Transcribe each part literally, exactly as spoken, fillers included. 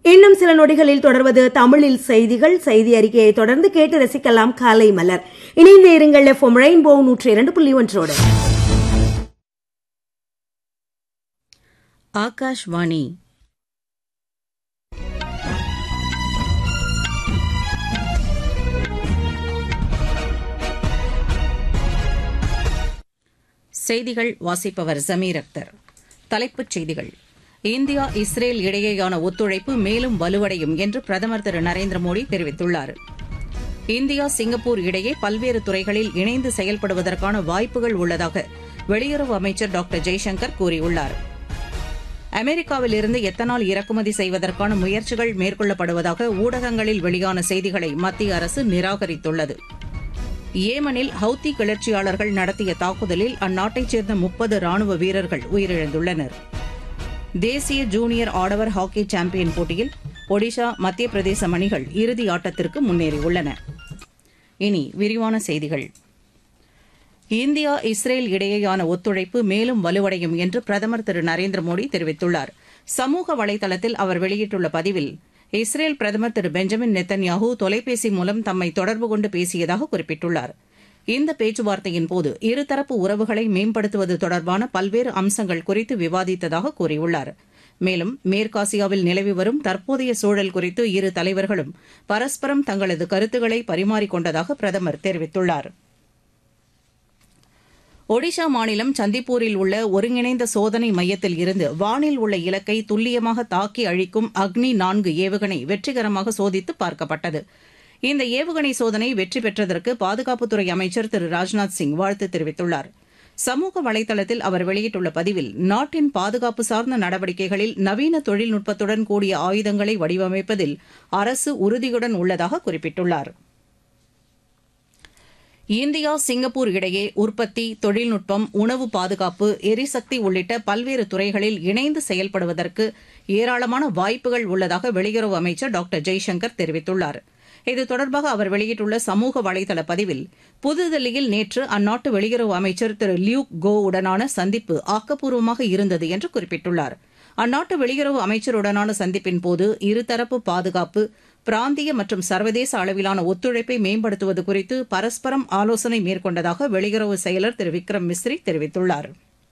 இன்னும் சில நொடிகளில் தொடர்வது தமிழில் செய்திகள். செய்தி அறிக்கையை தொடர்ந்து கேட்டு ரசிக்கலாம் காலை மலர். இணைந்து இருங்கள் எஃப்எம் ரெயின்போ நூற்றி இரண்டு புள்ளி ஒன்றோடு. ஆகாஷ்வாணி. செய்திகள் வாசிப்பவர் ஜமீர் அக்தர். தலைப்புச் செய்திகள். இந்தியா இஸ்ரேல் இடையேயான ஒத்துழைப்பு மேலும் வலுவடையும் என்று பிரதமர் திரு நரேந்திர மோடி தெரிவித்துள்ளார். இந்தியா சிங்கப்பூர் இடையே பல்வேறு துறைகளில் இணைந்து செயல்படுவதற்கான வாய்ப்புகள் உள்ளதாக வெளியுறவு அமைச்சர் டாக்டர் ஜெய்சங்கர் கூறியுள்ளார். அமெரிக்காவிலிருந்து எத்தனால் இறக்குமதி செய்வதற்கான முயற்சிகள் மேற்கொள்ளப்படுவதாக ஊடகங்களில் வெளியான செய்திகளை மத்திய அரசு நிராகரித்துள்ளது. ஏமனில் ஹவுத்தி கிளர்ச்சியாளர்கள் நடத்திய தாக்குதலில் அந்நாட்டைச் சேர்ந்த முப்பது ராணுவ வீரர்கள் உயிரிழந்துள்ளனர். தேசிய ஜூனியர் ஆடவர் ஹாக்கி சாம்பியன் போட்டியில் ஒடிஷா, மத்திய பிரதேசம் அணிகள் இறுதி ஆட்டத்திற்கு முன்னேறியுள்ளன. இனி விரிவான செய்திகள். இந்தியா இஸ்ரேல் இடையேயான ஒத்துழைப்பு மேலும் வலுவடையும் என்று பிரதமர் திரு நரேந்திர மோடி தெரிவித்துள்ளார். சமூக வலைதளத்தில் அவர் வெளியிட்டுள்ள பதிவில், இஸ்ரேல் பிரதமர் திரு பெஞ்சமின் நெத்தன்யாஹூ தொலைபேசி மூலம் தம்மை தொடர்பு கொண்டு பேசியதாக குறிப்பிட்டுள்ளார். இந்த பேச்சுவார்த்தையின்போது இருதரப்பு உறவுகளை மேம்படுத்துவது தொடர்பான பல்வேறு அம்சங்கள் குறித்து விவாதித்ததாக கூறியுள்ளார். மேலும் மேற்காசியாவில் நிலவி வரும் தற்போதைய சூழல் குறித்து இரு தலைவர்களும் பரஸ்பரம் தங்களது கருத்துக்களை பரிமாறிக்கொண்டதாக பிரதமர் தெரிவித்துள்ளார். ஒடிஷா மாநிலம் சந்திப்பூரில் உள்ள ஒருங்கிணைந்த சோதனை மையத்தில் இருந்து வானில் உள்ள இலக்கை துல்லியமாக தாக்கி அழிக்கும் அக்னி நான்கு ஏவுகணை வெற்றிகரமாக சோதித்து பார்க்கப்பட்டது. இந்த ஏவுகணை சோதனை வெற்றி பெற்றதற்கு பாதுகாப்புத்துறை அமைச்சர் திரு ராஜ்நாத் சிங் வாழ்த்து தெரிவித்துள்ளார். சமூக வலைதளத்தில் அவர் வெளியிட்டுள்ள பதிவில், நாட்டின் பாதுகாப்பு சார்ந்த நடவடிக்கைகளில் நவீன தொழில்நுட்பத்துடன் கூடிய ஆயுதங்களை வடிவமைப்பதில் அரசு உறுதியுடன் உள்ளதாக குறிப்பிட்டுள்ளார். இந்தியா சிங்கப்பூர் இடையே உற்பத்தி, தொழில்நுட்பம், உணவு பாதுகாப்பு, எரிசக்தி உள்ளிட்ட பல்வேறு துறைகளில் இணைந்து செயல்படுவதற்கு ஏராளமான வாய்ப்புகள் உள்ளதாக வெளியுறவு அமைச்சர் டாக்டர் ஜெய்சங்கர் தெரிவித்துள்ளார். இது தொடர்பாக அவர் வெளியிட்டுள்ள சமூக வலைதள பதிவில், புதுதில்லியில் நேற்று அந்நாட்டு வெளியுறவு அமைச்சர் திரு லியூக் கோ உடனான சந்திப்பு ஆக்கப்பூர்வமாக இருந்தது என்று குறிப்பிட்டுள்ளார். அந்நாட்டு வெளியுறவு அமைச்சருடனான சந்திப்பின்போது இருதரப்பு பாதுகாப்பு, பிராந்திய மற்றும் சர்வதேச அளவிலான ஒத்துழைப்பை மேம்படுத்துவது குறித்து பரஸ்பரம் ஆலோசனை மேற்கொண்டதாக வெளியுறவு செயலர் திரு விக்ரம் மிஸ்ரி தெரிவித்துள்ளார்.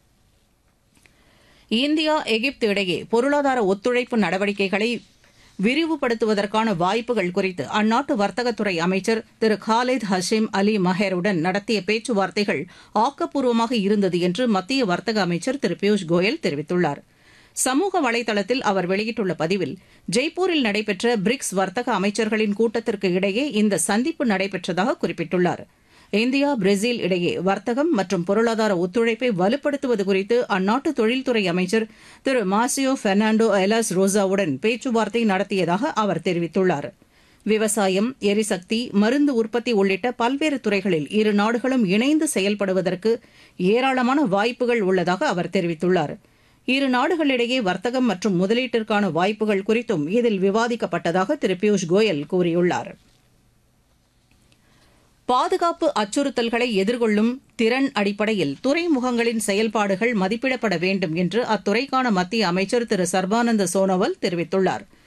இந்தியா எகிப்து இடையே பொருளாதார ஒத்துழைப்பு நடவடிக்கைகளை விரிவுபடுத்துவதற்கான வாய்ப்புகள் குறித்து அந்நாட்டு வர்த்தகத்துறை அமைச்சர் திரு காலித் ஹஷீம் அலி மஹேருடன் நடத்திய பேச்சுவார்த்தைகள் ஆக்கப்பூர்வமாக இருந்தது என்று மத்திய வர்த்தக அமைச்சர் திரு பியூஷ் கோயல் தெரிவித்துள்ளார். சமூக வலைதளத்தில் அவர் வெளியிட்டுள்ள பதிவில், ஜெய்ப்பூரில் நடைபெற்ற பிரிக்ஸ் வர்த்தக அமைச்சர்களின் கூட்டத்திற்கு இடையே இந்த சந்திப்பு நடைபெற்றதாக குறிப்பிட்டுள்ளார். இந்தியா, பிரேசில் இடையே வர்த்தகம் மற்றும் பொருளாதார ஒத்துழைப்பை வலுப்படுத்துவது குறித்து அந்நாட்டு தொழில்துறை அமைச்சர் திரு மார்சியோ பெர்னாண்டோ எலாஸ் ரோசாவுடன் பேச்சுவார்த்தை நடத்தியதாக அவர் தெரிவித்துள்ளார். விவசாயம், எரிசக்தி, மருந்து உற்பத்தி உள்ளிட்ட பல்வேறு துறைகளில் இரு நாடுகளும் இணைந்து செயல்படுவதற்கு ஏராளமான வாய்ப்புகள் உள்ளதாக அவர் தெரிவித்துள்ளார். இரு நாடுகளிடையே வர்த்தகம் மற்றும் முதலீட்டிற்கான வாய்ப்புகள் குறித்தும் இதில் விவாதிக்கப்பட்டதாக திரு பியூஷ் கோயல் கூறியுள்ளார். பாதுகாப்பு அச்சுறுத்தல்களை எதிர்கொள்ளும் திறன் அடிப்படையில் துறைமுகங்களின் செயல்பாடுகள் மதிப்பிடப்பட வேண்டும் என்று அத்துறைக்கான மத்திய அமைச்சர் திரு சர்பானந்த சோனோவால் தெரிவித்துள்ளார்.